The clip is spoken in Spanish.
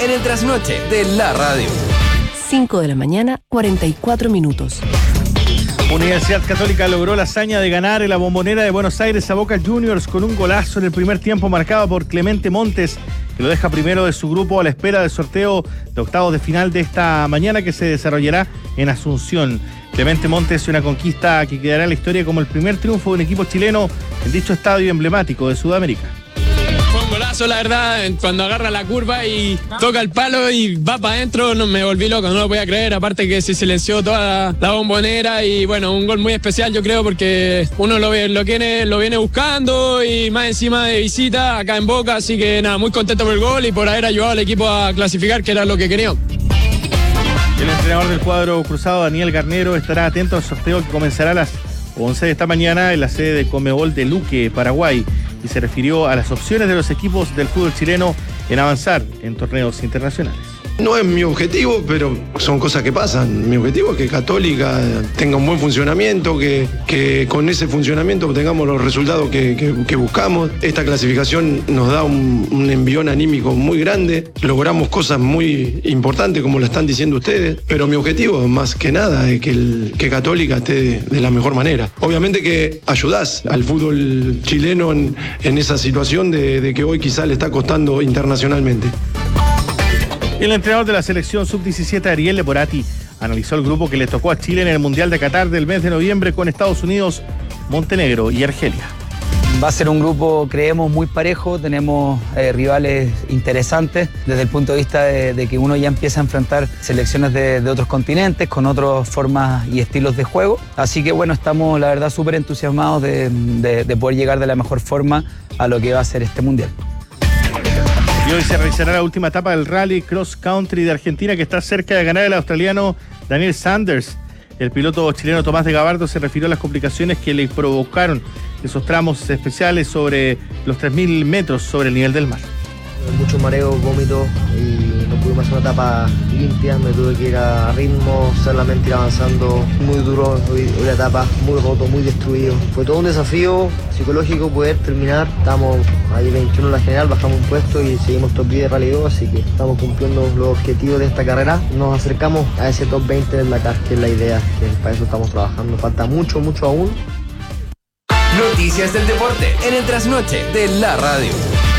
en el trasnoche de la radio. 5 de la mañana, 44 minutos. Universidad Católica logró la hazaña de ganar en la Bombonera de Buenos Aires a Boca Juniors con un golazo en el primer tiempo marcado por Clemente Montes, que lo deja primero de su grupo a la espera del sorteo de octavos de final de esta mañana que se desarrollará en Asunción. Clemente Montes, una conquista que quedará en la historia como el primer triunfo de un equipo chileno en dicho estadio emblemático de Sudamérica. Fue un golazo, la verdad, cuando agarra la curva y toca el palo y va para adentro, no, me volví loco, no lo podía creer, aparte que se silenció toda la Bombonera y bueno, un gol muy especial yo creo porque uno lo viene buscando y más encima de visita acá en Boca, así que nada, muy contento por el gol y por haber ayudado al equipo a clasificar, que era lo que quería. El entrenador del cuadro cruzado, Daniel Garnero, estará atento al sorteo que comenzará a las 11 de esta mañana en la sede de Conmebol de Luque, Paraguay, y se refirió a las opciones de los equipos del fútbol chileno en avanzar en torneos internacionales. No es mi objetivo, pero son cosas que pasan. Mi objetivo es que Católica tenga un buen funcionamiento, que con ese funcionamiento tengamos los resultados que buscamos. Esta clasificación nos da un envión anímico muy grande. Logramos cosas muy importantes, como lo están diciendo ustedes, pero mi objetivo, más que nada, es que Católica esté de la mejor manera. Obviamente que ayudás al fútbol chileno en esa situación de que hoy quizá le está costando internacionalmente. El entrenador de la selección sub-17, Ariel Leporati, analizó el grupo que le tocó a Chile en el Mundial de Qatar del mes de noviembre con Estados Unidos, Montenegro y Argelia. Va a ser un grupo, creemos, muy parejo, tenemos rivales interesantes desde el punto de vista de que uno ya empieza a enfrentar selecciones de otros continentes con otras formas y estilos de juego. Así que bueno, estamos la verdad súper entusiasmados de poder llegar de la mejor forma a lo que va a ser este Mundial. Y hoy se realizará la última etapa del Rally Cross Country de Argentina, que está cerca de ganar el australiano Daniel Sanders. El piloto chileno Tomás de Gabardo se refirió a las complicaciones que le provocaron esos tramos especiales sobre los 3.000 metros sobre el nivel del mar. Mucho mareo, vómito y no pudimos hacer una etapa limpia, me tuve que ir a ritmo, solamente ir avanzando muy duro, hoy la etapa muy roto, muy destruido. Fue todo un desafío psicológico poder terminar, estamos ahí 21 en la general, bajamos un puesto y seguimos top 10 de Rally 2, así que estamos cumpliendo los objetivos de esta carrera. Nos acercamos a ese top 20 del Dakar, que es la idea, que para eso estamos trabajando, falta mucho aún. Noticias del deporte en el trasnoche de la radio.